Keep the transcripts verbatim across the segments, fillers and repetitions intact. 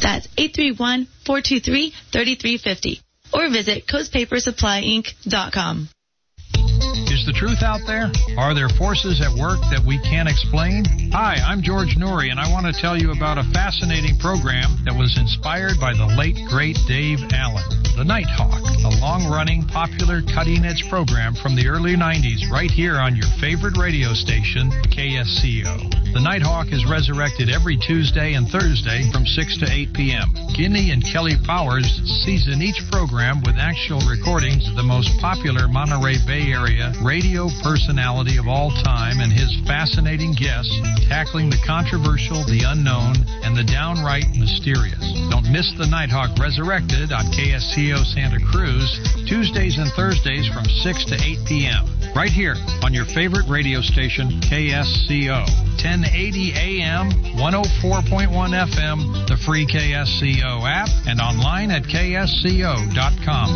That's eight three one, four two three, three three five zero. Or visit coast paper supply inc dot com. Is the truth out there? Are there forces at work that we can't explain? Hi, I'm George Noory, and I want to tell you about a fascinating program that was inspired by the late, great Dave Allen. The Nighthawk, a long-running, popular, cutting-edge program from the early nineties right here on your favorite radio station, K S C O. The Nighthawk is resurrected every Tuesday and Thursday from six to eight p.m. Guinea and Kelly Powers season each program with actual recordings of the most popular Monterey Bay Area radio personality of all time and his fascinating guests tackling the controversial, the unknown, and the downright mysterious. Don't miss the Nighthawk Resurrected on K S C O Santa Cruz, Tuesdays and Thursdays from six to eight p.m. right here on your favorite radio station, K S C O. ten eighty A M, one oh four point one F M, the free K S C O app, and online at K S C O dot com.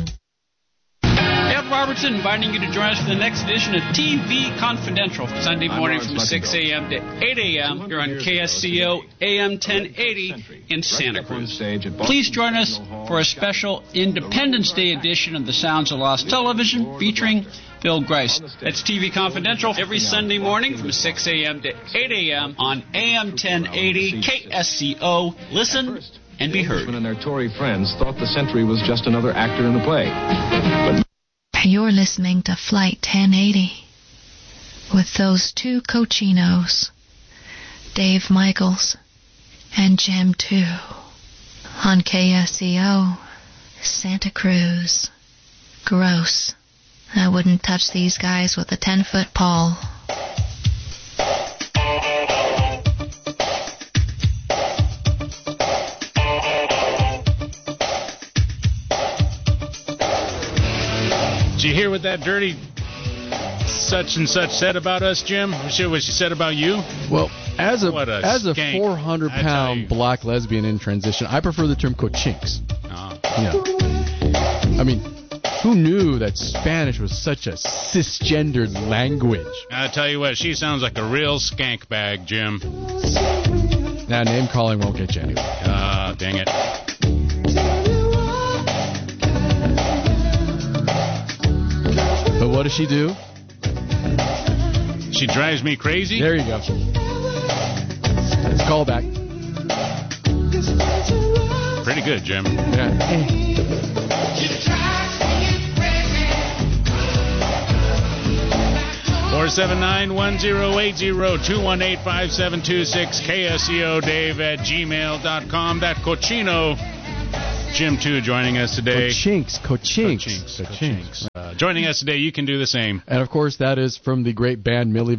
Ed Robertson inviting you to join us for the next edition of T V Confidential, Sunday morning from six a.m. to eight a.m. here on K S C O A M ten eighty in Santa Cruz. Please join us for a special Independence Day edition of The Sounds of Lost Television featuring Bill Grice. That's T V Confidential every Sunday morning from six a.m. to eight a.m. on A M ten eighty K S C O. Listen and be heard. And their Tory friends thought the Sentry was just another actor in the play. But you're listening to Flight ten eighty with those two cochinos, Dave Michaels and Jim two, on K S C O, Santa Cruz. Gross. I wouldn't touch these guys with a ten-foot pole. Did you hear what that dirty such and such said about us, Jim? What she, what she said about you? Well, as a, a as a skank, four hundred pound black lesbian in transition, I prefer the term cochinks. Oh. Yeah. I mean, who knew that Spanish was such a cisgendered language? I tell you what, she sounds like a real skank bag, Jim. Now, name calling won't get you anywhere. Ah, uh, dang it. But what does she do? She drives me crazy? There you go. It's a callback. Pretty good, Jim. Yeah. Hey. four seven nine, one oh eight oh, two one eight, five seven two six, K S E O Dave at gmail dot com. That cochino, Jim two, joining us today. Cochinks, cochinks. Cochinks, cochinks. Uh, joining us today, you can do the same. And, of course, that is from the great band Millie.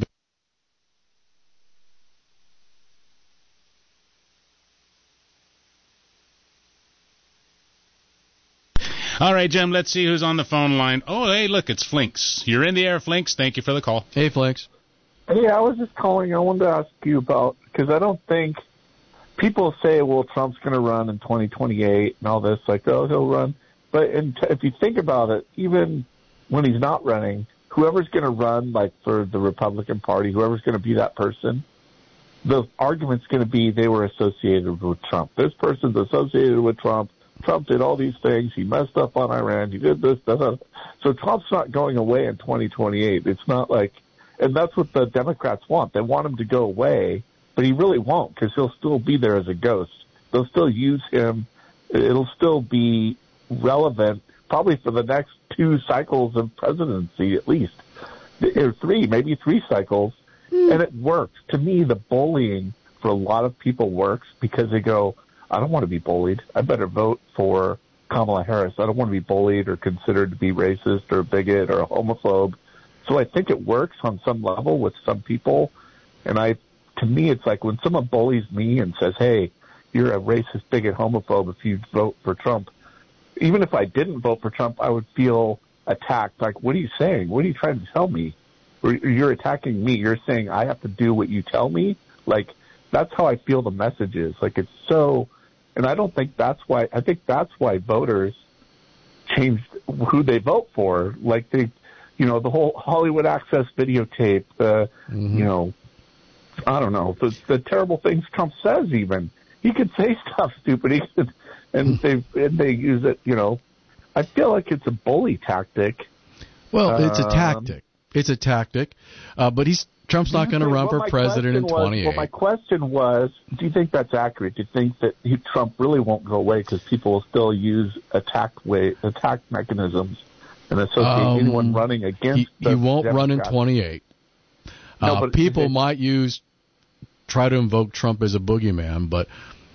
All right, Jim, let's see who's on the phone line. Oh, hey, look, it's Flinks. You're in the air, Flinks. Thank you for the call. Hey, Flinks. Hey, I was just calling. I wanted to ask you about, because I don't think people say, well, Trump's going to run in twenty twenty-eight and all this, like, oh, he'll run. But in, if you think about it, even when he's not running, whoever's going to run, like, for the Republican Party, whoever's going to be that person, the argument's going to be they were associated with Trump. This person's associated with Trump. Trump did all these things. He messed up on Iran. He did this, that, that. So Trump's not going away in twenty twenty-eight. It's not like, and that's what the Democrats want. They want him to go away, but he really won't, because he'll still be there as a ghost. They'll still use him. It'll still be relevant, probably for the next two cycles of presidency at least, or three, maybe three cycles. Mm. And it works. To me, the bullying for a lot of people works because they go, I don't want to be bullied. I better vote for Kamala Harris. I don't want to be bullied or considered to be racist or a bigot or a homophobe. So I think it works on some level with some people. And I, to me, it's like when someone bullies me and says, hey, you're a racist, bigot, homophobe if you vote for Trump. Even if I didn't vote for Trump, I would feel attacked. Like, what are you saying? What are you trying to tell me? You're attacking me. You're saying I have to do what you tell me? Like, that's how I feel the message is. Like, it's so... And I don't think that's why, I think that's why voters changed who they vote for. Like they, you know, the whole Hollywood Access videotape, uh, mm-hmm. you know, I don't know, the, the terrible things Trump says even. he could say stuff stupid. He could, and they and they use it. You know, I feel like it's a bully tactic. Well, it's a Um, tactic. It's a tactic. Uh, but he's Trump's not going to run Well, for my president in question was- twenty-eight. Well, my question was, do you think that's accurate? Do you think that he, Trump really won't go away because people will still use attack way attack mechanisms and associate Um, anyone running against? He, the he won't run in Democrats? twenty-eight. No, Uh, but people they- might use try to invoke Trump as a boogeyman, but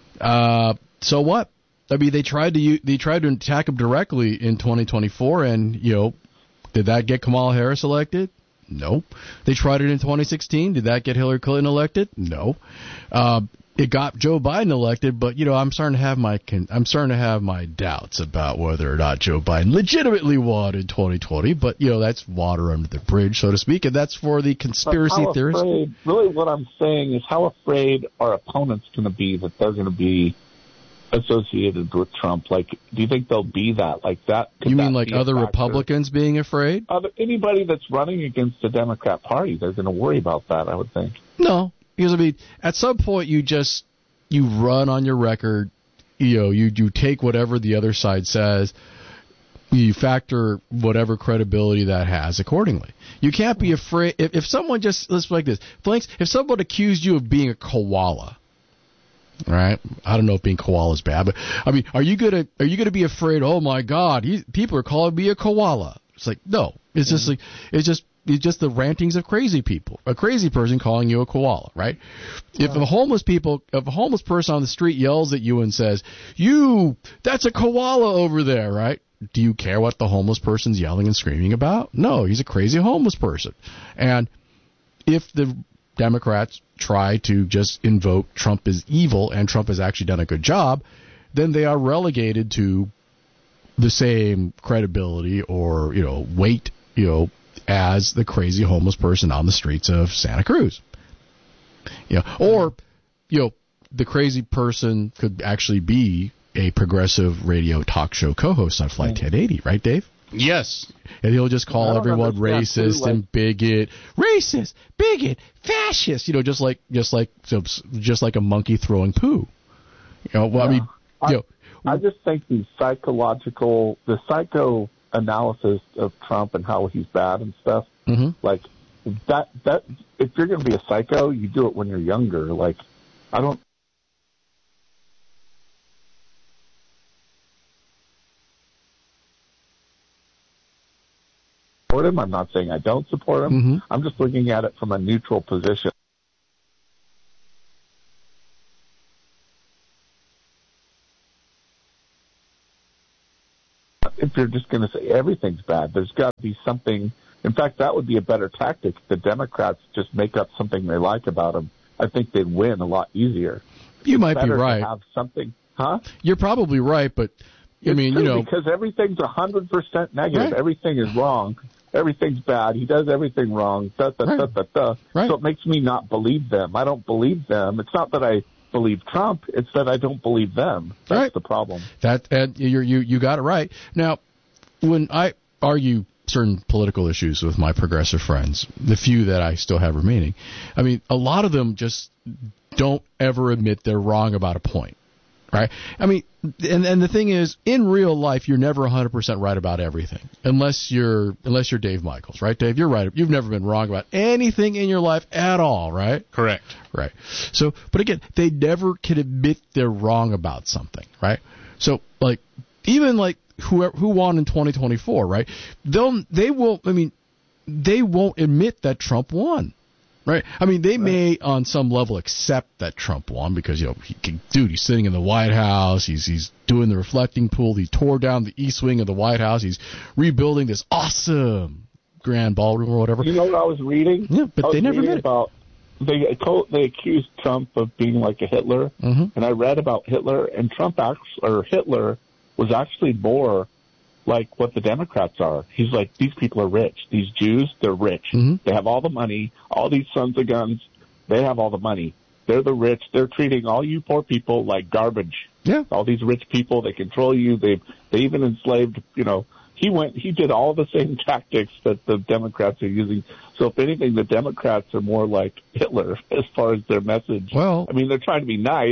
uh, so what? I mean, they tried to u- they tried to attack him directly in twenty twenty-four, and you know, did that get Kamala Harris elected? No. They tried it in twenty sixteen. Did that get Hillary Clinton elected? No. Uh, it got Joe Biden elected, but you know, I'm starting to have my con- I'm starting to have my doubts about whether or not Joe Biden legitimately won in twenty twenty. But you know, that's water under the bridge, so to speak, and that's for the conspiracy But how theorists. afraid, really, what I'm saying is, how afraid are opponents going to be that they're going to be associated with Trump? Like, do you think they'll be that? Like that? Could You that mean like be a other factor? Republicans being afraid? Other, anybody that's running against the Democrat Party, they're going to worry about that, I would think. No, because I mean, at some point you just you run on your record. You know, you you take whatever the other side says. You factor whatever credibility that has accordingly. You can't be afraid if, if someone just let's like this, Blanks. If someone accused you of being a koala, all right, I don't know if being koala is bad, but I mean, are you gonna are you gonna be afraid? Oh my God, he, people are calling me a koala. It's like no, it's just like it's just it's just the rantings of crazy people. A crazy person calling you a koala, right? If a homeless people, if a homeless person on the street yells at you and says, "You, that's a koala over there," right? Do you care what the homeless person's yelling and screaming about? No, he's a crazy homeless person. And if the Democrats try to just invoke Trump is evil and Trump has actually done a good job, then they are relegated to the same credibility or, you know, weight, you know, as the crazy homeless person on the streets of Santa Cruz. You know, or, you know, the crazy person could actually be a progressive radio talk show co-host on Flight ten eighty, right, Dave? Yes. And he'll just call everyone understand, racist too, like- and bigot, racist, bigot, fascist. You know, just like just like just like a monkey throwing poo. You know, well, I mean, I, you know, I just think the psychological, the psychoanalysis of Trump and how he's bad and stuff, mhm. like that. That if you're going to be a psycho, you do it when you're younger. Like, I don't. Support him. I'm not saying I don't support him. Mhm. I'm just looking at it from a neutral position. If you're just going to say everything's bad, there's got to be something. In fact, that would be a better tactic. If the Democrats just make up something they like about him, I think they'd win a lot easier. You It's might be better to right. have something, huh? You're probably right, but I It's mean, true, you know, because everything's a hundred percent negative. Right. Everything is wrong. Everything's bad. He does everything wrong. Da, da, Right. da, da, da. Right. So it makes me not believe them. I don't believe them. It's not that I believe Trump. It's that I don't believe them. That's Right. the problem. that and you you you got it right. Now, when I argue certain political issues with my progressive friends, the few that I still have remaining, I mean, a lot of them just don't ever admit they're wrong about a point, right? I mean, and and the thing is, in real life, you're never one hundred percent right about everything, unless you're unless you're Dave Michaels, right, Dave? You're right. You've never been wrong about anything in your life at all, right? Correct. Right. So, but again, they never can admit they're wrong about something, right? So, like, even like whoever who won in twenty twenty-four, right? They'll they will. I mean, they won't admit that Trump won, right? I mean, they may on some level accept that Trump won because you know, he can, dude, he's sitting in the White House, he's he's doing the reflecting pool, he tore down the East Wing of the White House, he's rebuilding this awesome grand ballroom or whatever. You know what I was reading? Yeah, but I was they never reading admit it. about they told, they accused Trump of being like a Hitler, Mm-hmm. and I read about Hitler, and Trump acts, or Hitler was actually more like what the Democrats are. He's like, these people are rich. These Jews, they're rich. Mm-hmm. They have all the money. All these sons of guns, they have all the money. They're the rich. They're treating all you poor people like garbage. Yeah. All these rich people, they control you. They they even enslaved, you know, he went, he did all the same tactics that the Democrats are using. So if anything, the Democrats are more like Hitler as far as their message. Well- I mean, they're trying to be nice,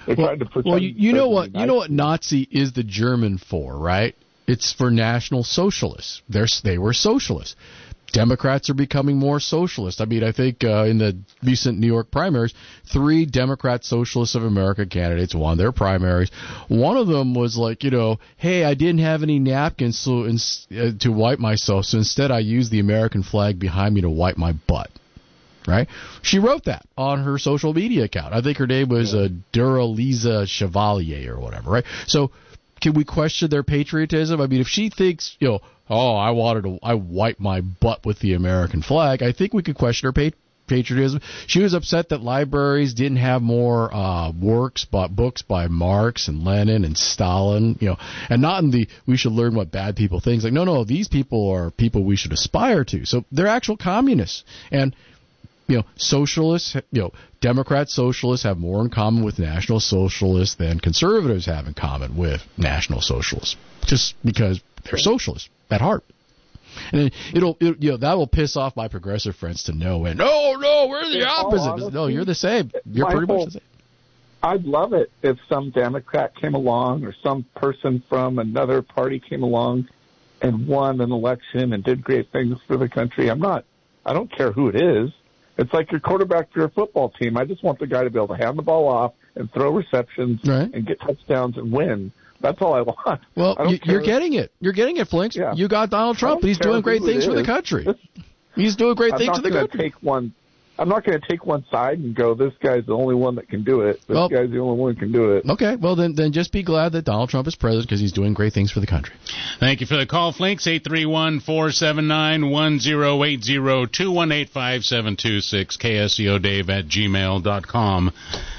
They well, tried to pretend well, you, you know what? Nazi. You know what Nazi is the German for, right? It's for National Socialists. They're, they were socialists. Democrats are becoming more socialist. I mean, I think uh, in the recent New York primaries, three Democrat Socialists of America candidates won their primaries. One of them was like, you know, hey, I didn't have any napkins so, uh, to wipe myself, so instead I used the American flag behind me to wipe my butt. Right? She wrote that on her social media account. I think her name was uh, Duraliza Chevalier or whatever, right? So can we question their patriotism? I mean, if she thinks, you know, oh, I wanted to, I wiped my butt with the American flag, I think we could question her pat- patriotism. She was upset that libraries didn't have more uh, works, but books by Marx and Lenin and Stalin, you know, and not in the we should learn what bad people think. Like, no, no, these people are people we should aspire to. So they're actual communists. And you know, socialists, you know, Democrat socialists have more in common with National Socialists than conservatives have in common with National Socialists, just because they're socialists at heart. And it'll, it, you know, that will piss off my progressive friends to no end. No, no, we're the opposite. Honestly, no, you're the same. You're pretty Michael, much the same. I'd love it if some Democrat came along or some person from another party came along and won an election and did great things for the country. I'm not, I don't care who it is. It's like your quarterback for your football team. I just want the guy to be able to hand the ball off and throw receptions right. and get touchdowns and win. That's all I want. Well, I you, you're getting it. You're getting it, Flinks. Yeah. You got Donald Trump. He's doing great things for the country. He's doing great I'm things for the country. Take one, I'm not going to take one side and go, this guy's the only one that can do it. This well, guy's the only one who can do it. Okay, well, then then just be glad that Donald Trump is president because he's doing great things for the country. Thank you for the call, Flinks. eight three one, four seven nine, one zero eight zero, two one eight, five seven two six, K S E O Dave at gmail dot com.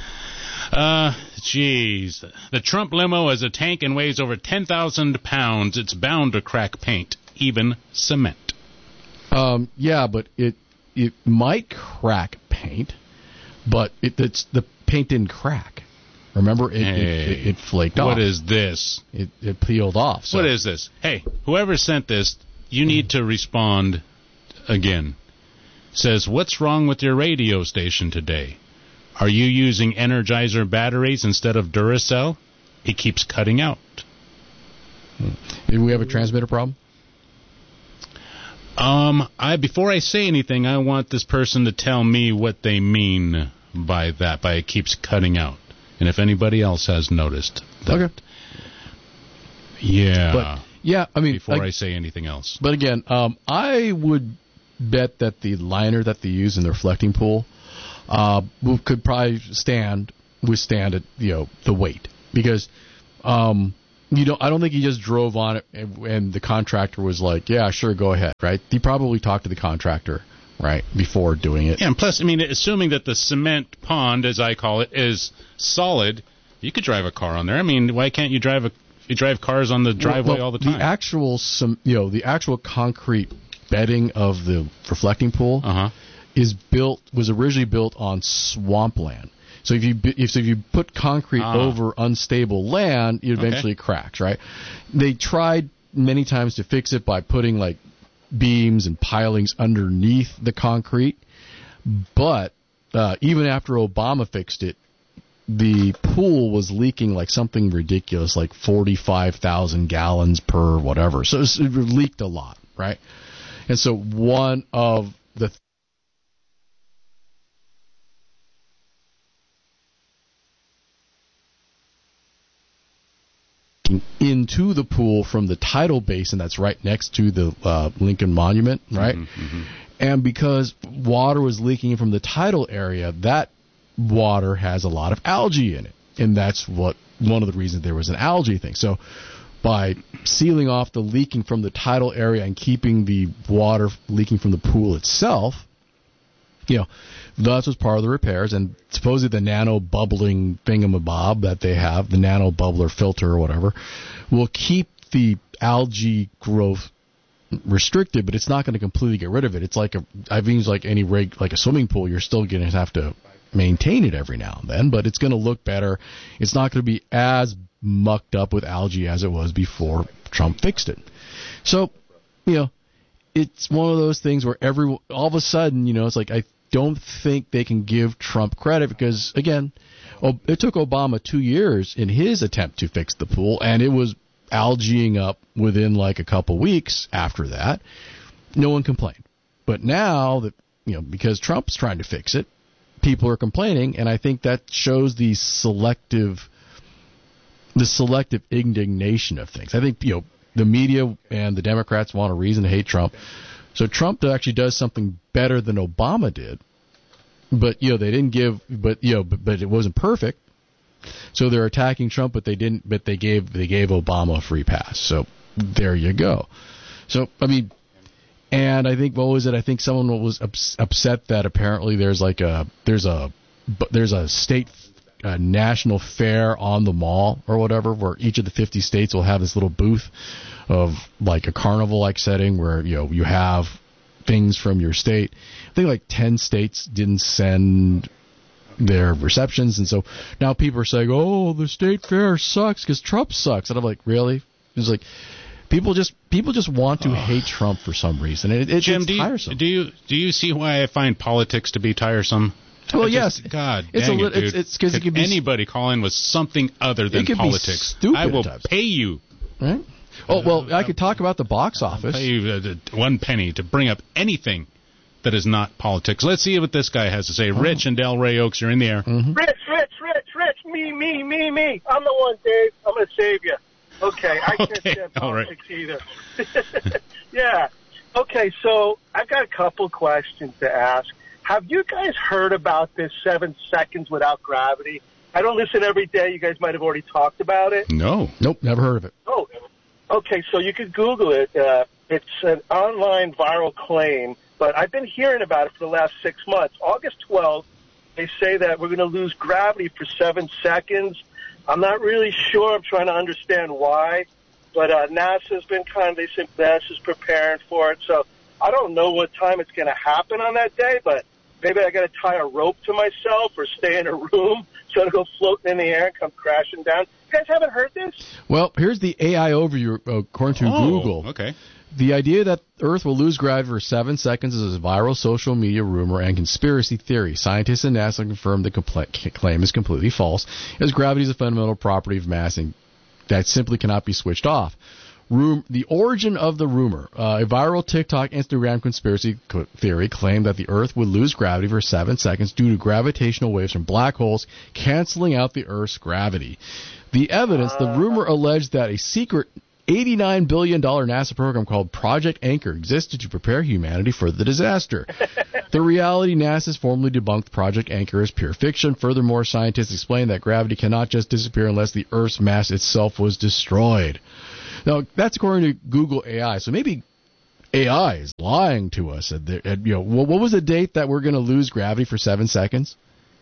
Uh, jeez. The Trump limo is a tank and weighs over ten thousand pounds. It's bound to crack paint, even cement. Um, yeah, but it it might crack paint, but it, it's the paint didn't crack. Remember, it, hey, it, it, it flaked what off. What is this? It, it peeled off. So. What is this? Hey, whoever sent this, you need to respond again. Says, what's wrong with your radio station today? Are you using Energizer batteries instead of Duracell? It keeps cutting out. Do we have a transmitter problem? Um, I before I say anything, I want this person to tell me what they mean by that, by it keeps cutting out. And if anybody else has noticed that. Okay. Yeah. But, yeah, I mean... Before I, I say anything else. But again, um, I would bet that the liner that they use in the reflecting pool uh, could probably stand, withstand it, you know, the weight. Because... Um, You know, I don't think he just drove on it and, and the contractor was like, yeah, sure, go ahead, right? He probably talked to the contractor, right, before doing it. Yeah, and plus, I mean, assuming that the cement pond, as I call it, is solid, you could drive a car on there. I mean, why can't you drive a you drive cars on the driveway well, all the time? The actual, some, you know, the actual concrete bedding of the reflecting pool uh-huh. is built was originally built on swampland. So if you if, so if you put concrete ah. over unstable land, it eventually okay. cracks, right? They tried many times to fix it by putting like beams and pilings underneath the concrete, but uh, even after Obama fixed it, the pool was leaking like something ridiculous, like forty-five thousand gallons per whatever. So it leaked a lot, right? And so one of the into the pool from the tidal basin that's right next to the uh, Lincoln Monument, right? Mm-hmm, mm-hmm. And because water was leaking from the tidal area, that water has a lot of algae in it. And that's what one of the reasons there was an algae thing. So by sealing off the leaking from the tidal area and keeping the water leaking from the pool itself, you know, that was part of the repairs, and supposedly the nano bubbling thingamabob that they have, the nano bubbler filter or whatever, will keep the algae growth restricted, but it's not going to completely get rid of it. It's like a, I mean, it's like any rig, like a swimming pool, you're still going to have to maintain it every now and then, but it's going to look better. It's not going to be as mucked up with algae as it was before Trump fixed it. So, you know, it's one of those things where every all of a sudden, you know, it's like I don't think they can give Trump credit because, again, oh, it took Obama two years in his attempt to fix the pool, and it was algaeing up within like a couple weeks after that. No one complained. But now that, you know, because Trump's trying to fix it, people are complaining, and I think that shows the selective, the selective indignation of things. I think, you know, the media and the Democrats want a reason to hate Trump. So Trump actually does something better than Obama did. But, you know, they didn't give, but, you know, but, but it wasn't perfect. So they're attacking Trump, but they didn't, but they gave, they gave Obama a free pass. So there you go. So, I mean, and I think, what was it? I think someone was ups, upset that apparently there's like a, there's a, there's a state, a national fair on the mall or whatever, where each of the fifty states will have this little booth of like a carnival-like setting where, you know, you have things from your state. I think like ten states didn't send their receptions, and so now people are saying, oh, the state fair sucks because Trump sucks. And I'm like, really? It's like people just people just want to oh. hate Trump for some reason. It, it, Jim, it's do you, tiresome. do you do you see why I find politics to be tiresome? Well, just, yes. God it's dang a, it, dude. It's, it's cause Could it can be anybody call in with something other than it could politics? Be stupid I will times. pay you. Right? Oh, well, uh, I could talk about the box office. I'll pay you uh, one penny to bring up anything that is not politics. Let's see what this guy has to say. Oh. Rich and Delray Oaks, you're in the air. Mm-hmm. Rich, Rich, Rich, Rich, me, me, me, me. I'm the one, Dave. I'm going to save you. Okay, I can't okay. stand politics right. either. Yeah. Okay, so I've got a couple questions to ask. Have you guys heard about this seven seconds without gravity? I don't listen every day. You guys might have already talked about it. No. Nope, never heard of it. Oh, okay, so you could Google it. Uh, it's an online viral claim, but I've been hearing about it for the last six months. August twelfth, they say that we're going to lose gravity for seven seconds. I'm not really sure. I'm trying to understand why. But uh, NASA's been kind of, they said NASA's preparing for it. So I don't know what time it's going to happen on that day, but maybe I got to tie a rope to myself or stay in a room so it'll go floating in the air and come crashing down. You guys haven't heard this? Well, here's the A I overview according to oh, Google. Okay. The idea that Earth will lose gravity for seven seconds is a viral social media rumor and conspiracy theory. Scientists in NASA confirmed the compl- claim is completely false, as gravity is a fundamental property of mass and that simply cannot be switched off. Rum- the origin of the rumor, uh, a viral TikTok Instagram conspiracy co- theory claimed that the Earth would lose gravity for seven seconds due to gravitational waves from black holes canceling out the Earth's gravity. The evidence, the rumor alleged that a secret eighty-nine billion dollars NASA program called Project Anchor existed to prepare humanity for the disaster. The reality, NASA has formally debunked Project Anchor as pure fiction. Furthermore, scientists explained that gravity cannot just disappear unless the Earth's mass itself was destroyed. Now, that's according to Google A I. So maybe A I is lying to us. At the, at, you know, what was the date that we're going to lose gravity for seven seconds?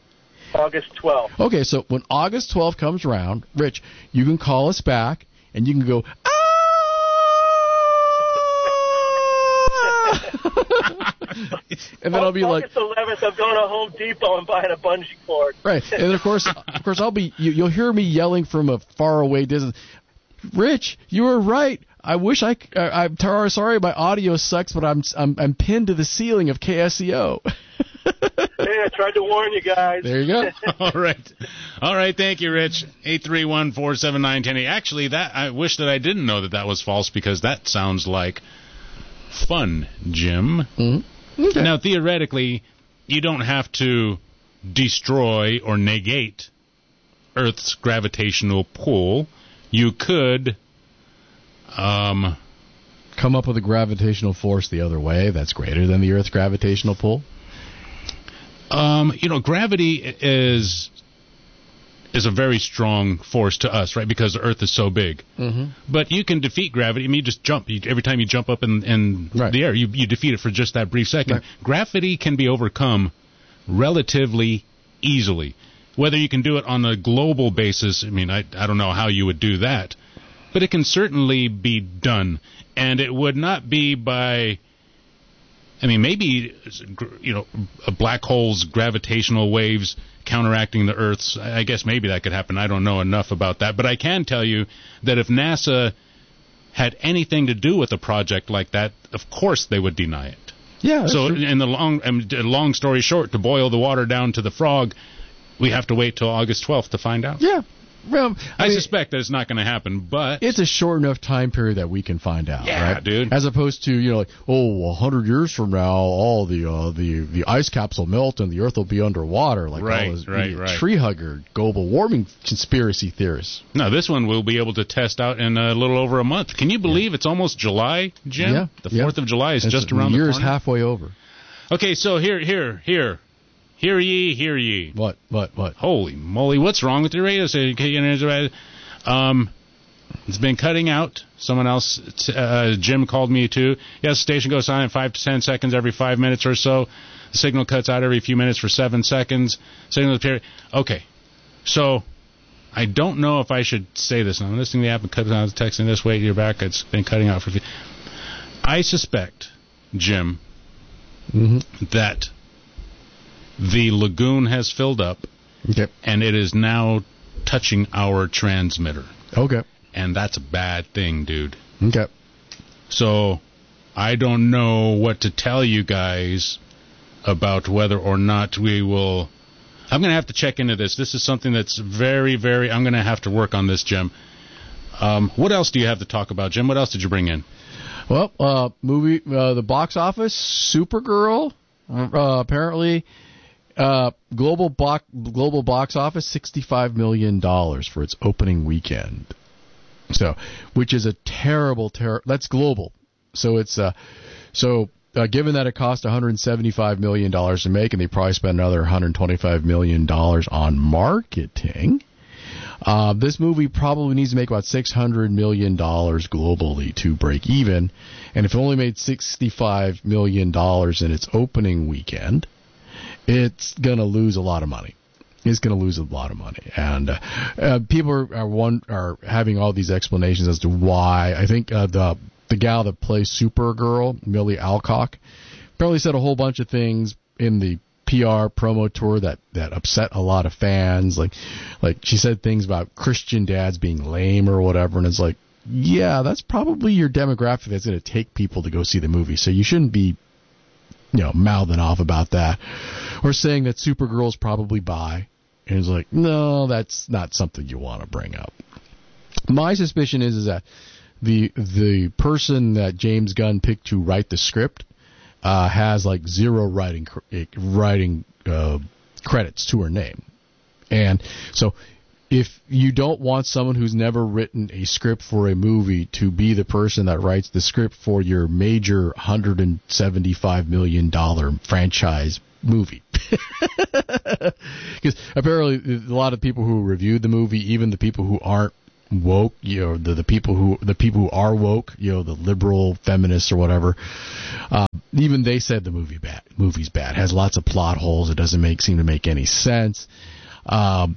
August twelfth. Okay, so when August twelfth comes around, Rich, you can call us back and you can go, ah! And then I'll be August like, eleventh, I'm going to Home Depot and buying a bungee cord. Right, and then of course, of course, I'll be. You, you'll hear me yelling from a faraway distance. Rich, you were right. I wish I. I I'm tar- sorry, my audio sucks, but I'm I'm I'm pinned to the ceiling of K S C O. Hey, I tried to warn you guys. There you go. All right, all right. Thank you, Rich. Eight three one four seven nine ten. Actually, that I wish that I didn't know that that was false because that sounds like fun, Jim. Mm-hmm. Okay. Now, theoretically, you don't have to destroy or negate Earth's gravitational pull. You could um, come up with a gravitational force the other way that's greater than the Earth's gravitational pull. Um, you know, gravity is is a very strong force to us, right? Because the Earth is so big. Mm-hmm. But you can defeat gravity. I mean, you just jump. You, every time you jump up in, in right. the air, you, you defeat it for just that brief second. Right. Gravity can be overcome relatively easily. Whether you can do it on a global basis, I mean, I, I don't know how you would do that. But it can certainly be done. And it would not be by... I mean, maybe, you know, a black hole's gravitational waves counteracting the Earth's. I guess maybe that could happen. I don't know enough about that. But I can tell you that if NASA had anything to do with a project like that, of course they would deny it. Yeah. So, true. in the long, um, long story short, to boil the water down to the frog, we have to wait till August twelfth to find out. Yeah. Well, I, I mean, suspect that it's not going to happen, but it's a short enough time period that we can find out, yeah, right? dude. As opposed to, you know, like, oh, a hundred years from now, all the uh, the the ice caps will melt and the Earth will be underwater, like right, all those right, right. tree hugger global warming conspiracy theorists. No, this one we'll be able to test out in a little over a month. Can you believe yeah. it's almost July, Jim? Yeah, the fourth yeah. of July is it's just around the corner. The year's halfway over. Okay, so here, here, here. Hear ye, hear ye. What, what, what? Holy moly, what's wrong with your radio station? Um, it's been cutting out. Someone else, uh, Jim called me too. Yes, the station goes silent five to ten seconds every five minutes or so. The signal cuts out every few minutes for seven seconds. Signal period. Okay, so I don't know if I should say this. I'm listening to the app and cutting out the text in this way. You're back. It's been cutting out for a few. I suspect, Jim, mm-hmm. that the lagoon has filled up, okay. and it is now touching our transmitter. Okay. And that's a bad thing, dude. Okay. So I don't know what to tell you guys about whether or not we will... I'm going to have to check into this. This is something that's very, very... I'm going to have to work on this, Jim. Um, what else do you have to talk about, Jim? What else did you bring in? Well, uh, movie, uh, the box office, Supergirl, uh, apparently... Uh, global box global box office sixty-five million dollars for its opening weekend. So, which is a terrible ter- that's global. So it's uh so uh, given that it cost one hundred seventy-five million dollars to make and they probably spent another one hundred twenty-five million dollars on marketing, uh, this movie probably needs to make about six hundred million dollars globally to break even. And if it only made sixty-five million dollars in its opening weekend, it's going to lose a lot of money. It's going to lose a lot of money. And uh, uh, people are are, one, are having all these explanations as to why. I think uh, the the gal that plays Supergirl, Millie Alcock, apparently said a whole bunch of things in the P R promo tour that, that upset a lot of fans. Like, like she said things about Christian dads being lame or whatever. And it's like, yeah, that's probably your demographic that's going to take people to go see the movie. So you shouldn't be, you know, mouthing off about that. Or saying that Supergirl's probably bi. And it's like, no, that's not something you want to bring up. My suspicion is, is that the the person that James Gunn picked to write the script uh, has like zero writing writing uh, credits to her name. And so if you don't want someone who's never written a script for a movie to be the person that writes the script for your major one hundred seventy-five million dollars franchise movie. Because apparently a lot of people who reviewed the movie, even the people who aren't woke, you know, the, the people who the people who are woke, you know, the liberal feminists or whatever, uh, even they said the movie bad. Movie's bad. It has lots of plot holes. It doesn't make seem to make any sense. Um,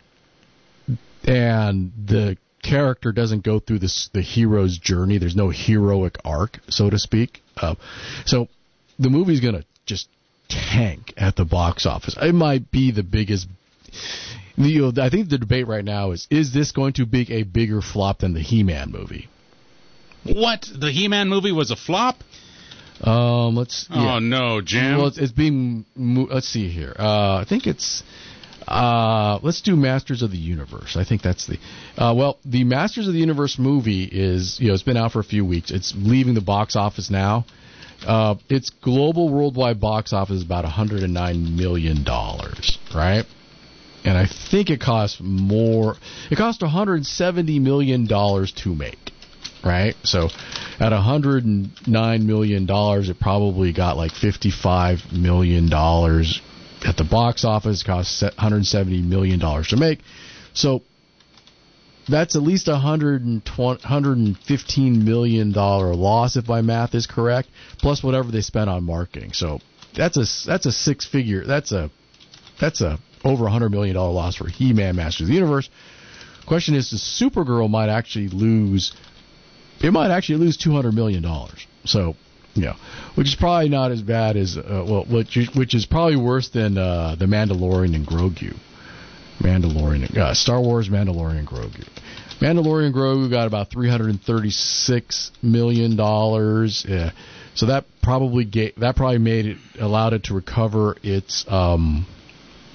and the character doesn't go through this the hero's journey. There's no heroic arc, so to speak. Uh, so the movie's gonna just tank at the box office. It might be the biggest. You know, I think the debate right now is: is this going to be a bigger flop than the He-Man movie? What? The He-Man movie was a flop? Um, let's. Oh yeah. no, Jim. Well, it's, it's being. Let's see here. Uh, I think it's. Uh, let's do Masters of the Universe. I think that's the. Uh, well, the Masters of the Universe movie is, you know, it's been out for a few weeks. It's leaving the box office now. Uh, its global worldwide box office is about one hundred nine million dollars, right? And I think it costs more. It cost one hundred seventy million dollars to make, right? So at one hundred nine million dollars, it probably got like fifty-five million dollars at the box office. It costs one hundred seventy million dollars to make. So that's at least a one hundred twenty, one hundred fifteen million dollars loss, if my math is correct, plus whatever they spent on marketing. So that's a, that's a six figure. That's a, that's a over one hundred million dollars loss for He-Man Masters of the Universe. Question is, the Supergirl might actually lose, it might actually lose two hundred million dollars. So, you know, which is probably not as bad as, uh, well, which, which is probably worse than uh, The Mandalorian and Grogu. Mandalorian, uh, Star Wars, Mandalorian, and Grogu. Mandalorian and Grogu got about three hundred thirty-six million dollars. Yeah. So that probably gave, that probably made it, allowed it to recover its, um,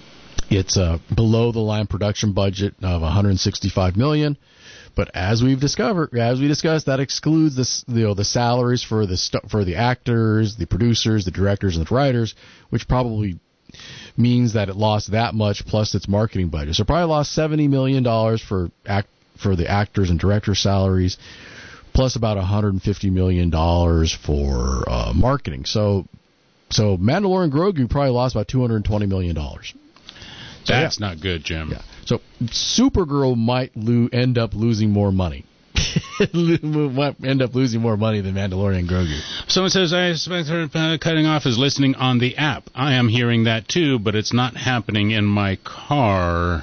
It's a below-the-line production budget of one hundred sixty-five million dollars. But as we've discovered, as we discussed, that excludes the you know the salaries for the st- for the actors, the producers, the directors, and the writers, which probably means that it lost that much plus its marketing budget. So it probably lost seventy million dollars for act for the actors and directors' salaries, plus about one hundred fifty million dollars for uh, marketing. So, so Mandalorian Grogu probably lost about two hundred twenty million dollars. So, That's yeah. not good, Jim. Yeah. So Supergirl might lo- end up losing more money. might end up losing more money than Mandalorian Grogu. Someone says, I expect her uh, cutting off is listening on the app. I am hearing that too, but it's not happening in my car.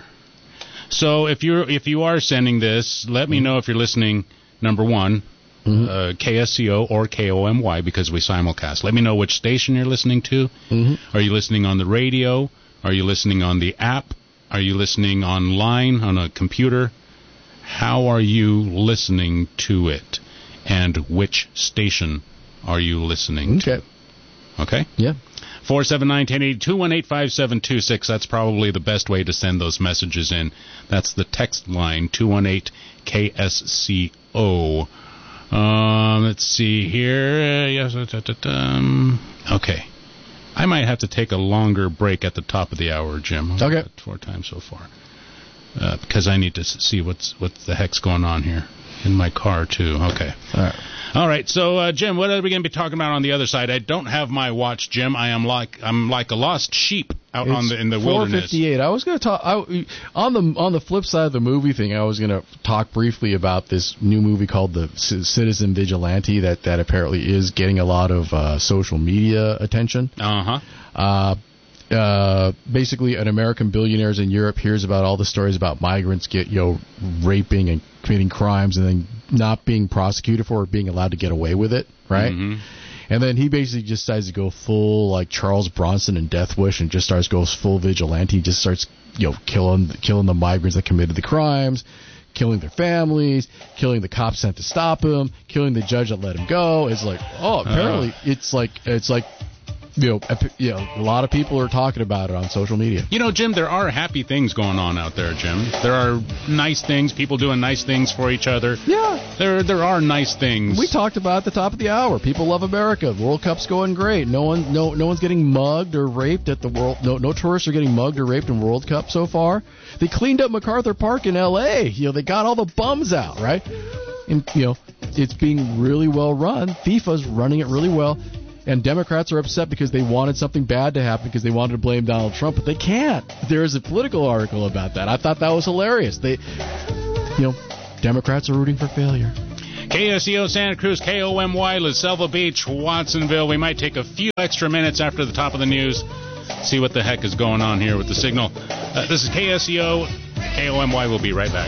So if you're if you are sending this, let me know if you're listening, number one, mm-hmm. uh, K S C O or K O M Y, because we simulcast. Let me know which station you're listening to. Mm-hmm. Are you listening on the radio? Are you listening on the app? Are you listening online on a computer? How are you listening to it? And which station are you listening okay. to? Okay? Yeah. four seven nine, one zero eight zero, two one eight, five seven two six. That's probably the best way to send those messages in. That's the text line, two one eight K S C O. Um, let's see here. Uh, yes, um, okay. I might have to take a longer break at the top of the hour, Jim. Okay. Four times so far. Uh, because I need to see what's what the heck's going on here in my car, too. Okay. All right. All right. So, uh, Jim, what are we going to be talking about on the other side? I don't have my watch, Jim. I am like I'm like a lost sheep out it's on the in the four wilderness. fifty-eight. I was going to talk I, on the on the flip side of the movie thing. I was going to talk briefly about this new movie called The C- Citizen Vigilante that, that apparently is getting a lot of uh, social media attention. Uh-huh. Uh Uh, basically, an American billionaire in Europe hears about all the stories about migrants get you know raping and committing crimes and then not being prosecuted for it, being allowed to get away with it, right? Mm-hmm. And then he basically just decides to go full like Charles Bronson and Death Wish and just starts goes full vigilante. He just starts you know killing killing the migrants that committed the crimes, killing their families, killing the cops sent to stop him, killing the judge that let him go. It's like oh apparently uh. it's like it's like. You know, you know, a lot of people are talking about it on social media. You know, Jim, there are happy things going on out there, Jim. There are nice things, people doing nice things for each other. Yeah. There there are nice things. We talked about at the top of the hour. People love America. World Cup's going great. No one no no one's getting mugged or raped at the World no no tourists are getting mugged or raped in World Cup so far. They cleaned up MacArthur Park in L A. You know, they got all the bums out, right? And you know, it's being really well run. FIFA's running it really well. And Democrats are upset because they wanted something bad to happen because they wanted to blame Donald Trump, but they can't. There is a political article about that. I thought that was hilarious. They, you know, Democrats are rooting for failure. K S E O Santa Cruz, K O M Y, La Selva Beach, Watsonville. We might take a few extra minutes after the top of the news, see what the heck is going on here with the signal. Uh, this is K S E O, K O M Y. We'll be right back.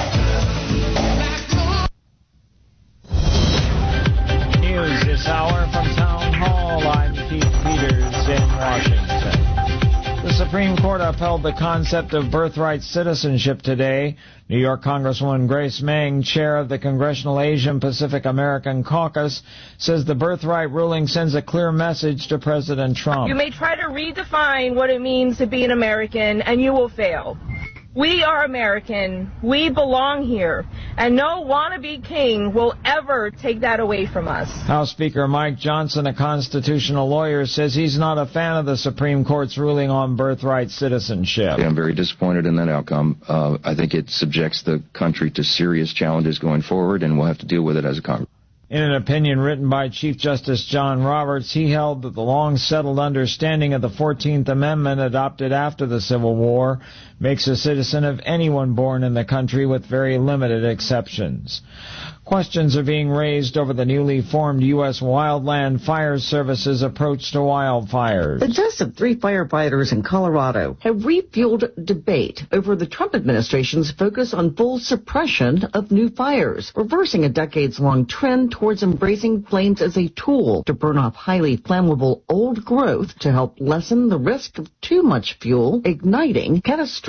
News this hour from Town Hall. I'm Keith Peters in Washington. The Supreme Court upheld the concept of birthright citizenship today. New York Congresswoman Grace Meng, chair of the Congressional Asian Pacific American Caucus, says the birthright ruling sends a clear message to President Trump. You may try to redefine what it means to be an American, and you will fail. We are American. We belong here. And no wannabe king will ever take that away from us. House Speaker Mike Johnson, a constitutional lawyer, says he's not a fan of the Supreme Court's ruling on birthright citizenship. Yeah, I'm very disappointed in that outcome. Uh, I think it subjects the country to serious challenges going forward, and we'll have to deal with it as a Congress. In an opinion written by Chief Justice John Roberts, he held that the long-settled understanding of the fourteenth Amendment adopted after the Civil War makes a citizen of anyone born in the country with very limited exceptions. Questions are being raised over the newly formed U S Wildland Fire Service's approach to wildfires. The deaths of three firefighters in Colorado have refueled debate over the Trump administration's focus on full suppression of new fires, reversing a decades-long trend towards embracing flames as a tool to burn off highly flammable old growth to help lessen the risk of too much fuel igniting catastrophic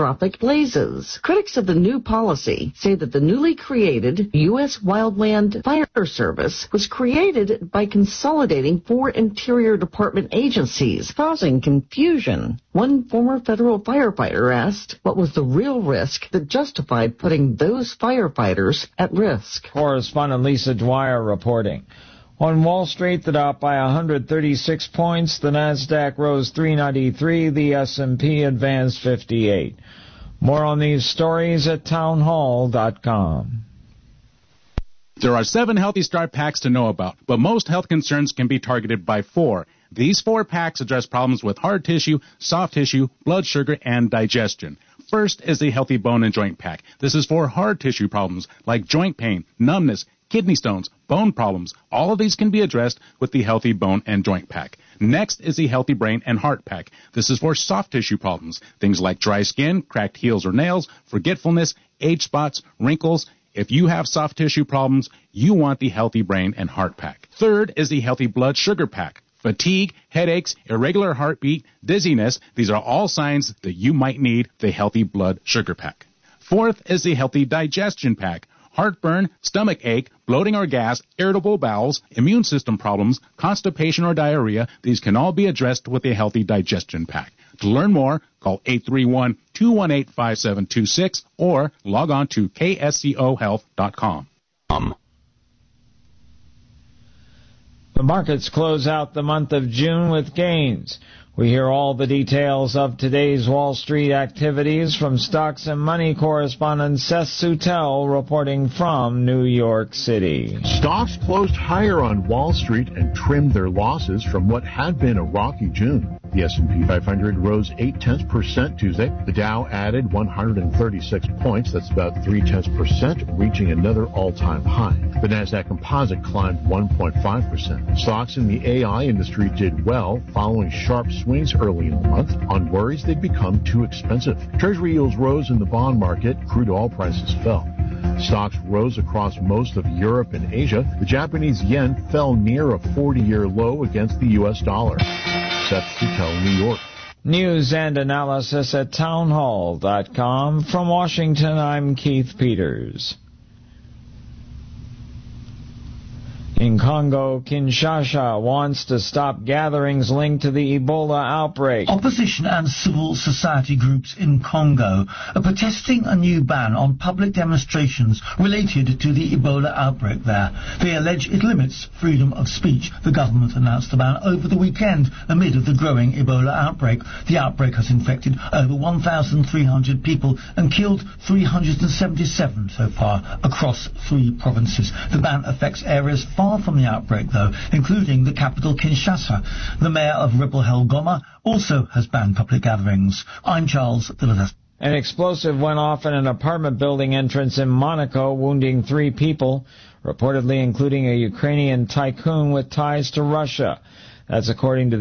catastrophic blazes. Critics of the new policy say that the newly created U S Wildland Fire Service was created by consolidating four Interior Department agencies, causing confusion. One former federal firefighter asked what was the real risk that justified putting those firefighters at risk. Correspondent Lisa Dwyer reporting. On Wall Street, the Dow by one hundred thirty-six points, the Nasdaq rose three ninety-three, the S and P advanced fifty-eight. More on these stories at townhall dot com. There are seven Healthy Start packs to know about, but most health concerns can be targeted by four. These four packs address problems with hard tissue, soft tissue, blood sugar, and digestion. First is the Healthy Bone and Joint Pack. This is for hard tissue problems like joint pain, numbness, kidney stones, bone problems. All of these can be addressed with the Healthy Bone and Joint Pack. Next is the Healthy Brain and Heart Pack. This is for soft tissue problems, things like dry skin, cracked heels or nails, forgetfulness, age spots, wrinkles. If you have soft tissue problems, you want the Healthy Brain and Heart Pack. Third is the Healthy Blood Sugar Pack. Fatigue, headaches, irregular heartbeat, dizziness, these are all signs that you might need the Healthy Blood Sugar Pack. Fourth is the Healthy Digestion Pack. Heartburn, stomach ache, bloating or gas, irritable bowels, immune system problems, constipation or diarrhea, these can all be addressed with a Healthy Digestion Pack. To learn more, call eight three one, two one eight, five seven two six or log on to K S C O health dot com. Um. The markets close out the month of June with gains. We hear all the details of today's Wall Street activities from Stocks and Money correspondent Seth Sutel reporting from New York City. Stocks closed higher on Wall Street and trimmed their losses from what had been a rocky June. The S and P five hundred rose eight tenths percent Tuesday. The Dow added one hundred thirty-six points. That's about three tenths percent, reaching another all-time high. The Nasdaq Composite climbed one point five percent. Stocks in the A I industry did well, following sharp swings early in the month on worries they'd become too expensive. Treasury yields rose in the bond market. Crude oil prices fell. Stocks rose across most of Europe and Asia. The Japanese yen fell near a forty-year low against the U S dollar. Seth Sutel, New York. News and analysis at townhall dot com. From Washington, I'm Keith Peters. In Congo, Kinshasa wants to stop gatherings linked to the Ebola outbreak. Opposition and civil society groups in Congo are protesting a new ban on public demonstrations related to the Ebola outbreak there. They allege it limits freedom of speech. The government announced the ban over the weekend amid the growing Ebola outbreak. The outbreak has infected over one thousand three hundred people and killed three hundred seventy-seven so far across three provinces. The ban affects areas far from the outbreak, though, including the capital Kinshasa. The mayor of Ribble Goma also has banned public gatherings. I'm Charles Villas. An explosive went off in an apartment building entrance in Monaco, wounding three people, reportedly including a Ukrainian tycoon with ties to Russia. That's according to the